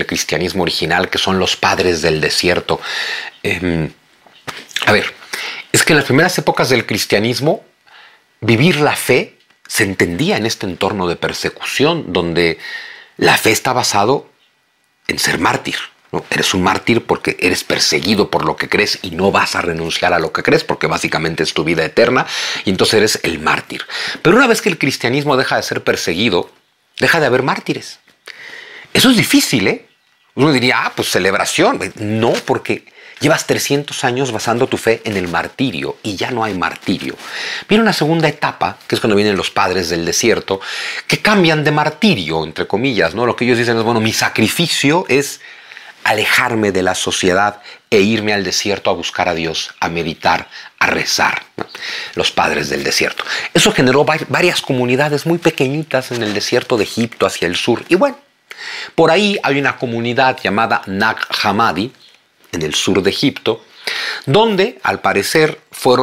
del cristianismo original, que son los padres del desierto. Es que en las primeras épocas del cristianismo, vivir la fe se entendía en este entorno de persecución, donde la fe está basado en ser mártir, ¿no? Eres un mártir porque eres perseguido por lo que crees y no vas a renunciar a lo que crees, porque básicamente es tu vida eterna, y entonces eres el mártir. Pero una vez que el cristianismo deja de ser perseguido, deja de haber mártires. Eso es difícil, ¿eh? Uno diría, pues celebración. No, porque llevas 300 años basando tu fe en el martirio y ya no hay martirio. Viene una segunda etapa, que es cuando vienen los padres del desierto, que cambian de martirio, entre comillas, ¿no? Lo que ellos dicen es, bueno, mi sacrificio es alejarme de la sociedad e irme al desierto a buscar a Dios, a meditar, a rezar, ¿no? Los padres del desierto. Eso generó varias comunidades muy pequeñitas en el desierto de Egipto hacia el sur. Y bueno, por ahí hay una comunidad llamada Nag Hammadi, en el sur de Egipto, donde al parecer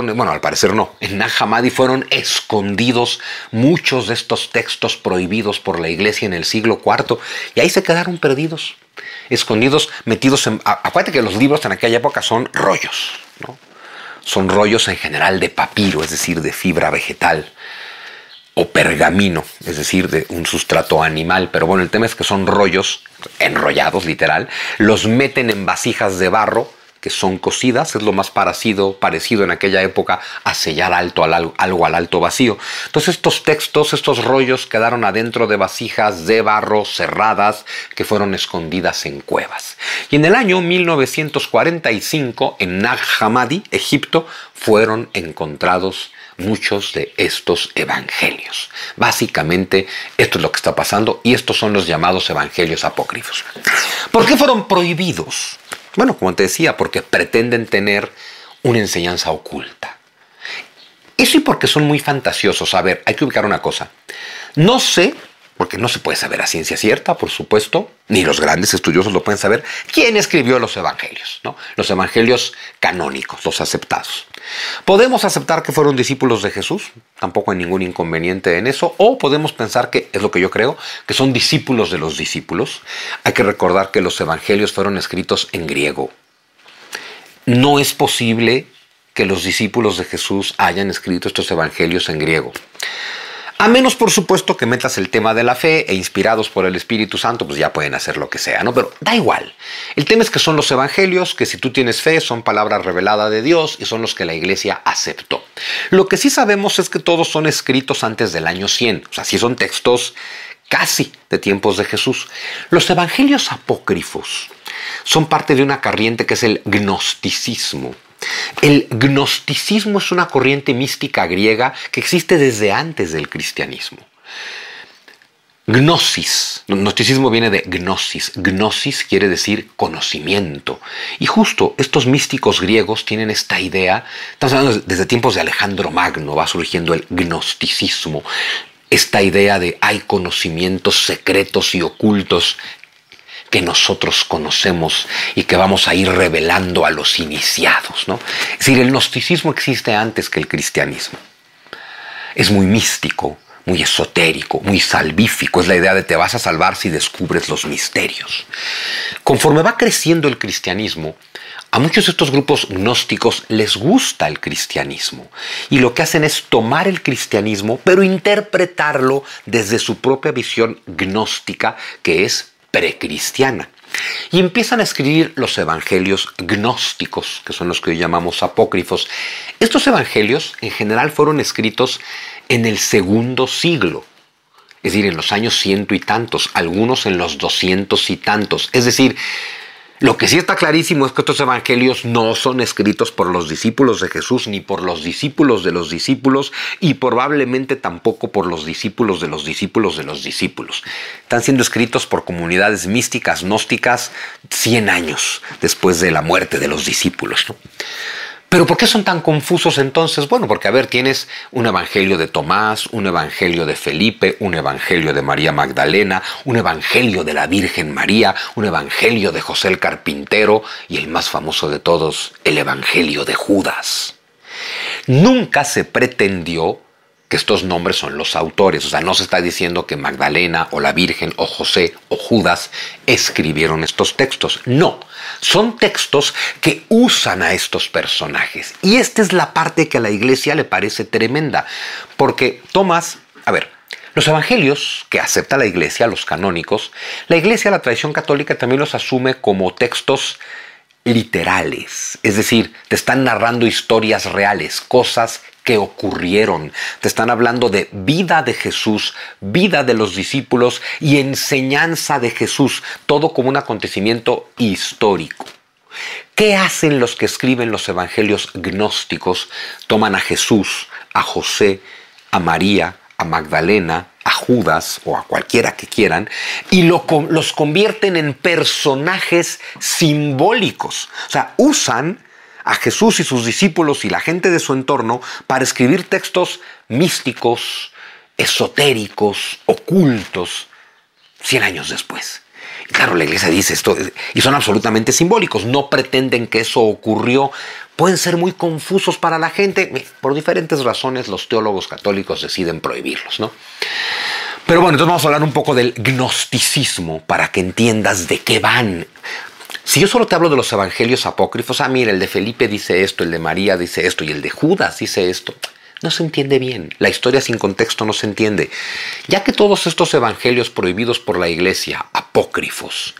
en Nag Hammadi fueron escondidos muchos de estos textos prohibidos por la iglesia en el siglo IV, y ahí se quedaron perdidos, escondidos, metidos en... Acuérdate que los libros en aquella época son rollos, ¿no? Son rollos en general de papiro, es decir, de fibra vegetal, o pergamino, es decir, de un sustrato animal. Pero bueno, el tema es que son rollos enrollados, literal. Los meten en vasijas de barro que son cocidas. Es lo más parecido en aquella época a sellar algo al alto vacío. Entonces estos textos, estos rollos quedaron adentro de vasijas de barro cerradas que fueron escondidas en cuevas. Y en el año 1945, en Nag Hammadi, Egipto, fueron encontrados muchos de estos evangelios. Básicamente, esto es lo que está pasando, y estos son los llamados evangelios apócrifos. ¿Por qué fueron prohibidos? Bueno, como te decía, porque pretenden tener una enseñanza oculta. Eso y porque son muy fantasiosos. A ver, hay que ubicar una cosa. No sé, porque no se puede saber a ciencia cierta, por supuesto, ni los grandes estudiosos lo pueden saber, quién escribió los evangelios, ¿no? Los evangelios canónicos, los aceptados. Podemos aceptar que fueron discípulos de Jesús, tampoco hay ningún inconveniente en eso, o podemos pensar que, es lo que yo creo, que son discípulos de los discípulos. Hay que recordar que los evangelios fueron escritos en griego. No es posible que los discípulos de Jesús hayan escrito estos evangelios en griego. A menos, por supuesto, que metas el tema de la fe e inspirados por el Espíritu Santo, pues ya pueden hacer lo que sea, ¿no? Pero da igual. El tema es que son los evangelios, que si tú tienes fe, son palabras reveladas de Dios y son los que la iglesia aceptó. Lo que sí sabemos es que todos son escritos antes del año 100. O sea, sí son textos casi de tiempos de Jesús. Los evangelios apócrifos son parte de una corriente que es el gnosticismo. El gnosticismo es una corriente mística griega que existe desde antes del cristianismo. Gnosis, gnosticismo viene de gnosis. Gnosis quiere decir conocimiento. Y justo estos místicos griegos tienen esta idea, estamos hablando desde tiempos de Alejandro Magno, va surgiendo el gnosticismo. Esta idea de hay conocimientos secretos y ocultos que nosotros conocemos y que vamos a ir revelando a los iniciados, ¿no? Es decir, el gnosticismo existe antes que el cristianismo. Es muy místico, muy esotérico, muy salvífico. Es la idea de te vas a salvar si descubres los misterios. Conforme va creciendo el cristianismo, a muchos de estos grupos gnósticos les gusta el cristianismo. Y lo que hacen es tomar el cristianismo, pero interpretarlo desde su propia visión gnóstica, que es precristiana. Y empiezan a escribir los evangelios gnósticos, que son los que hoy llamamos apócrifos. Estos evangelios en general fueron escritos en el segundo siglo, es decir, en los años 100 y tantos, algunos en los 200 y tantos. Es decir, lo que sí está clarísimo es que estos evangelios no son escritos por los discípulos de Jesús, ni por los discípulos de los discípulos, y probablemente tampoco por los discípulos de los discípulos de los discípulos. Están siendo escritos por comunidades místicas, gnósticas, 100 años después de la muerte de los discípulos, ¿no? ¿Pero por qué son tan confusos entonces? Bueno, porque a ver, tienes un evangelio de Tomás, un evangelio de Felipe, un evangelio de María Magdalena, un evangelio de la Virgen María, un evangelio de José el Carpintero y el más famoso de todos, el evangelio de Judas. Nunca se pretendió que estos nombres son los autores. O sea, no se está diciendo que Magdalena o la Virgen o José o Judas escribieron estos textos. No, son textos que usan a estos personajes. Y esta es la parte que a la iglesia le parece tremenda. Porque Tomás, a ver, los evangelios que acepta la iglesia, los canónicos, la iglesia, la tradición católica también los asume como textos literales. Es decir, te están narrando historias reales, cosas que ocurrieron. Te están hablando de vida de Jesús, vida de los discípulos y enseñanza de Jesús, todo como un acontecimiento histórico. ¿Qué hacen los que escriben los evangelios gnósticos? Toman a Jesús, a José, a María, a Magdalena, a Judas o a cualquiera que quieran y los convierten en personajes simbólicos. O sea, usan a Jesús y sus discípulos y la gente de su entorno para escribir textos místicos, esotéricos, ocultos, 100 años después. Y claro, la iglesia dice esto, y son absolutamente simbólicos, no pretenden que eso ocurrió. Pueden ser muy confusos para la gente. Por diferentes razones los teólogos católicos deciden prohibirlos, ¿no? Pero bueno, entonces vamos a hablar un poco del gnosticismo para que entiendas de qué van. Si yo solo te hablo de los evangelios apócrifos, mira, el de Felipe dice esto, el de María dice esto y el de Judas dice esto, no se entiende bien. La historia sin contexto no se entiende. Ya que todos estos evangelios prohibidos por la iglesia, apócrifos,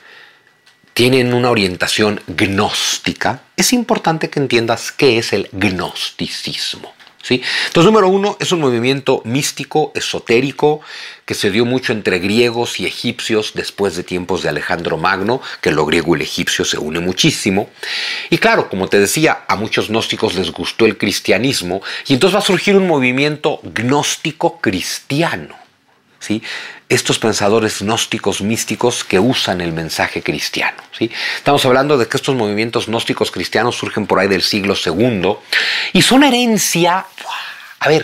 tienen una orientación gnóstica, es importante que entiendas qué es el gnosticismo, ¿sí? Entonces, número uno, es un movimiento místico, esotérico, que se dio mucho entre griegos y egipcios después de tiempos de Alejandro Magno, que lo griego y el egipcio se une muchísimo. Y claro, como te decía, a muchos gnósticos les gustó el cristianismo, y entonces va a surgir un movimiento gnóstico cristiano, ¿sí? Estos pensadores gnósticos místicos que usan el mensaje cristiano, ¿sí? Estamos hablando de que estos movimientos gnósticos cristianos surgen por ahí del siglo II y son herencia. A ver,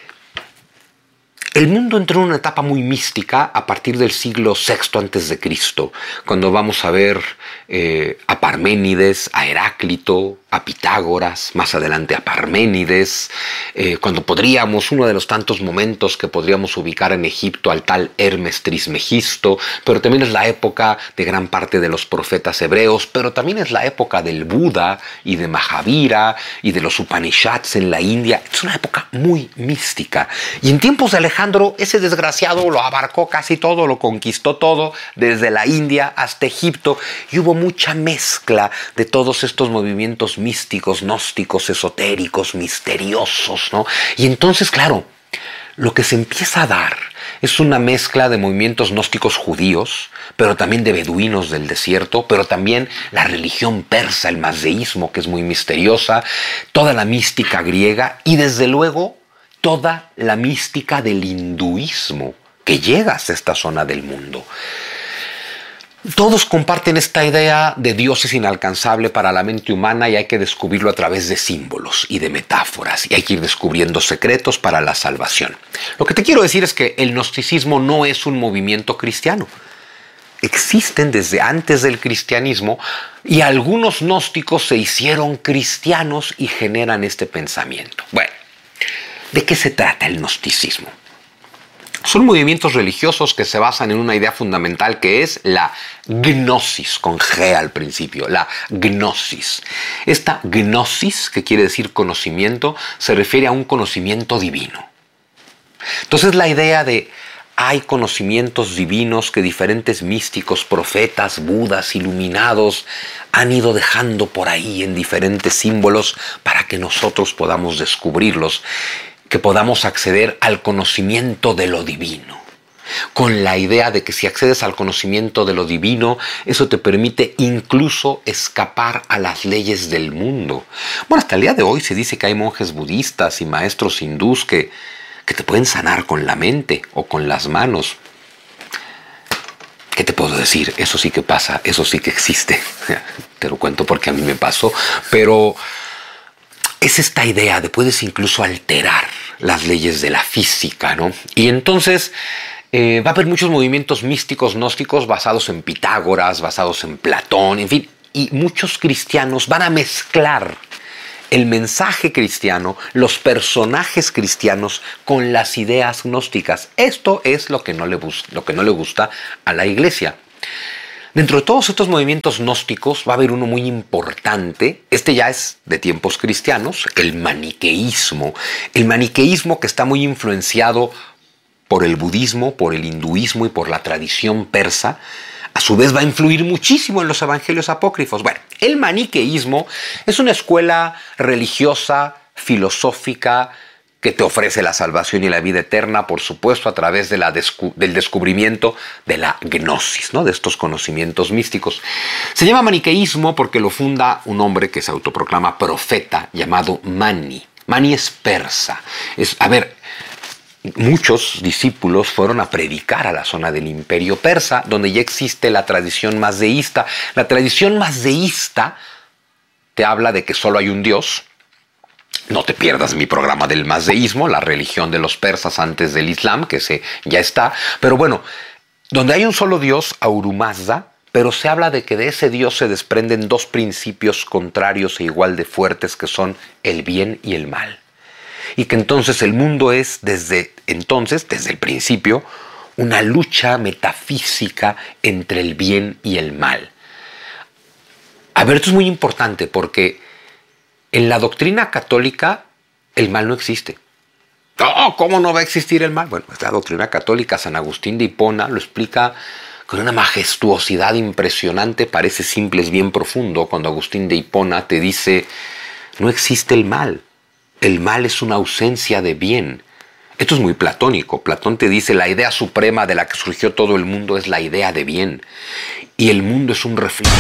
el mundo entró en una etapa muy mística a partir del siglo VI a.C., cuando vamos a ver a Parménides, a Heráclito, a Pitágoras, más adelante a Parménides, cuando podríamos, uno de los tantos momentos que podríamos ubicar en Egipto al tal Hermes Trismegisto, pero también es la época de gran parte de los profetas hebreos, pero también es la época del Buda y de Mahavira y de los Upanishads en la India. Es una época muy mística. Y en tiempos de Alejandro, ese desgraciado lo abarcó casi todo, lo conquistó todo, desde la India hasta Egipto, y hubo mucha mezcla de todos estos movimientos místicos, gnósticos, esotéricos, misteriosos, ¿no? Y entonces, claro, lo que se empieza a dar es una mezcla de movimientos gnósticos judíos, pero también de beduinos del desierto, pero también la religión persa, el mazdeísmo, que es muy misteriosa, toda la mística griega y desde luego toda la mística del hinduismo que llega hasta esta zona del mundo. Todos comparten esta idea de Dios es inalcanzable para la mente humana y hay que descubrirlo a través de símbolos y de metáforas y hay que ir descubriendo secretos para la salvación. Lo que te quiero decir es que el gnosticismo no es un movimiento cristiano. Existen desde antes del cristianismo y algunos gnósticos se hicieron cristianos y generan este pensamiento. Bueno, ¿de qué se trata el gnosticismo? Son movimientos religiosos que se basan en una idea fundamental que es la gnosis, con G al principio, la gnosis. Esta gnosis, que quiere decir conocimiento, se refiere a un conocimiento divino. Entonces la idea de hay conocimientos divinos que diferentes místicos, profetas, budas, iluminados han ido dejando por ahí en diferentes símbolos para que nosotros podamos descubrirlos, que podamos acceder al conocimiento de lo divino, con la idea de que si accedes al conocimiento de lo divino, eso te permite incluso escapar a las leyes del mundo. Bueno, hasta el día de hoy se dice que hay monjes budistas y maestros hindús que te pueden sanar con la mente o con las manos. ¿Qué te puedo decir? Eso sí que pasa, eso sí que existe. Te lo cuento porque a mí me pasó, pero es esta idea de puedes incluso alterar las leyes de la física, ¿no? Y entonces va a haber muchos movimientos místicos, gnósticos basados en Pitágoras, basados en Platón, en fin, y muchos cristianos van a mezclar el mensaje cristiano, los personajes cristianos con las ideas gnósticas. Esto es lo que no le gusta a la Iglesia. Dentro de todos estos movimientos gnósticos va a haber uno muy importante, este ya es de tiempos cristianos, el maniqueísmo. El maniqueísmo que está muy influenciado por el budismo, por el hinduismo y por la tradición persa, a su vez va a influir muchísimo en los evangelios apócrifos. Bueno, el maniqueísmo es una escuela religiosa, filosófica, que te ofrece la salvación y la vida eterna, por supuesto, a través de del descubrimiento de la gnosis, ¿no? De estos conocimientos místicos. Se llama maniqueísmo porque lo funda un hombre que se autoproclama profeta llamado Mani. Mani es persa. Muchos discípulos fueron a predicar a la zona del Imperio Persa, donde ya existe la tradición mazdeísta. La tradición mazdeísta te habla de que solo hay un Dios. No te pierdas mi programa del mazdeísmo, la religión de los persas antes del Islam, que ya está. Pero bueno, donde hay un solo Dios, Ahura Mazda, pero se habla de que de ese Dios se desprenden dos principios contrarios e igual de fuertes, que son el bien y el mal. Y que entonces el mundo es desde el principio, una lucha metafísica entre el bien y el mal. A ver, esto es muy importante porque en la doctrina católica el mal no existe. Oh, ¿cómo no va a existir el mal? Bueno, la doctrina católica, San Agustín de Hipona lo explica con una majestuosidad impresionante, parece simple, es bien profundo, cuando Agustín de Hipona te dice, no existe el mal. El mal es una ausencia de bien. Esto es muy platónico. Platón te dice, la idea suprema de la que surgió todo el mundo es la idea de bien. Y el mundo es un reflejo.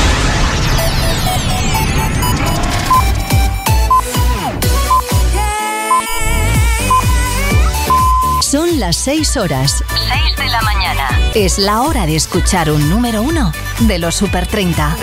Son las 6 horas. 6 de la mañana. Es la hora de escuchar un número 1 de los Super 30.